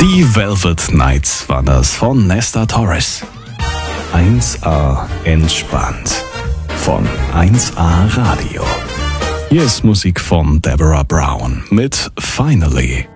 Die Velvet Nights war das von Nesta Torres. 1A entspannt von 1A Radio. Hier ist Musik von Deborah Brown mit Finally.